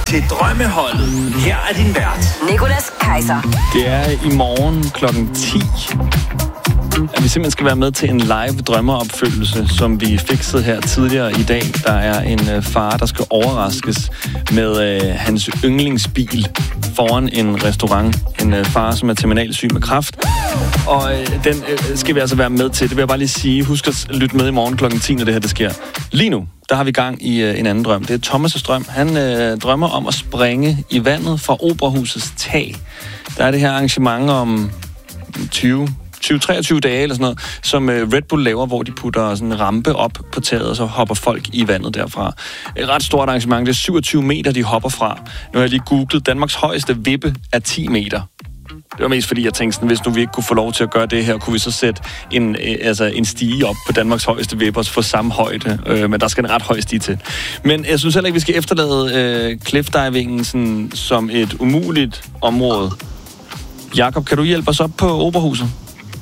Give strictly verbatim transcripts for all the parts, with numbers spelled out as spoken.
til Drømmeholdet. Her er din vært, Nicolas Kaiser. Det er i morgen klokken ti, at vi simpelthen skal være med til en live drømmeopfølgelse, som vi fikset her tidligere i dag. Der er en øh, far, der skal overraskes med øh, hans yndlingsbil foran en restaurant. En øh, far, som er terminalsyg med kræft. Og øh, den øh, skal vi altså være med til. Det vil jeg bare lige sige. Husk at lytte med i morgen klokken ti, når det her det sker. Lige nu, der har vi gang i øh, en anden drøm. Det er Thomas' drøm. Han øh, drømmer om at springe i vandet fra Operahusets tag. Der er det her arrangement om tyve til treogtyve dage eller sådan noget, som Red Bull laver, hvor de putter sådan en rampe op på taget, og så hopper folk i vandet derfra. Et ret stort arrangement. Det er syvogtyve meter, de hopper fra. Nu har jeg lige googlet. Danmarks højeste vippe er ti meter. Det var mest fordi, jeg tænkte sådan, hvis nu vi ikke kunne få lov til at gøre det her, kunne vi så sætte en, altså en stige op på Danmarks højeste vippe, og få samme højde. Øh, men der skal en ret høj stige til. Men jeg synes heller ikke, vi skal efterlade øh, cliffdivingen sådan, som et umuligt område. Jakob, kan du hjælpe os op på Operahuset?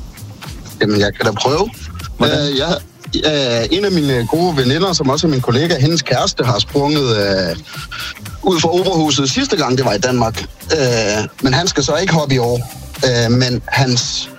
Jamen, jeg kan da prøve. Uh, jeg, uh, en af mine gode veninder, som også er min kollega, hendes kæreste, har sprunget uh, ud fra Operahuset sidste gang, det var i Danmark. Uh, men han skal så ikke hoppe i år. Uh, men hans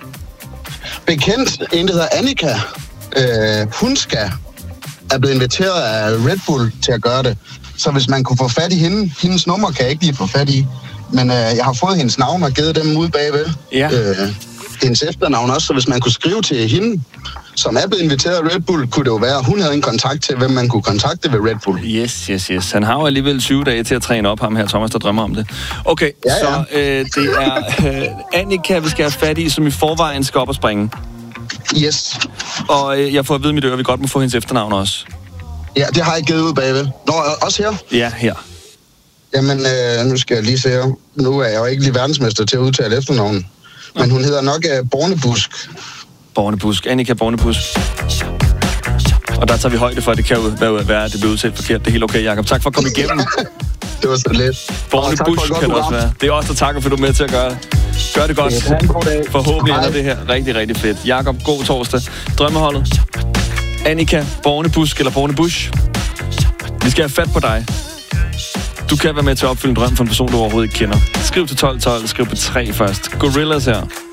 bekendt, en der hedder Annika, uh, hun skal, er blevet inviteret af Red Bull til at gøre det. Så hvis man kunne få fat i hende, hendes nummer kan jeg ikke lige få fat i. Men uh, jeg har fået hendes navn og givet dem ud bagved. Ja. Uh, hendes efternavn også, så hvis man kunne skrive til hende, som er blevet inviteret af Red Bull, kunne det jo være, at hun havde en kontakt til, hvem man kunne kontakte ved Red Bull. Yes, yes, yes. Han har jo alligevel tyve dage til at træne op, ham her Thomas, der drømmer om det. Okay, ja, ja. så øh, det er øh, Annika, vi skal have fat i, som i forvejen skal op og springe. Yes. Og øh, jeg får at vide mit øre, vi godt må få hendes efternavn også. Ja, det har jeg givet ud bagved. Nå, også her? Ja, her. Jamen, øh, nu skal jeg lige se her. Nu er jeg jo ikke lige verdensmester til at udtale efternavnet. Men hun hedder nok uh, Bornebusk. Bornebusk. Annika Bornebusk. Og der tager vi højde for, at det kan jo være, at det bliver udtalt forkert. Det er helt okay, Jakob. Tak for at komme igennem. Det var så let. Bornebusk kan det også være. Det er også der takker, for du er med til at gøre det. Gør det godt. Forhåbentlig ender det her rigtig, rigtig fedt. Jakob, god torsdag. Drømmeholdet. Annika Bornebusk eller Bornebusch. Vi skal have fat på dig. Du kan være med til at opfylde en drøm for en person, du overhovedet ikke kender. Skriv til tolv tolv, skriv på tre først. Gorillaz her.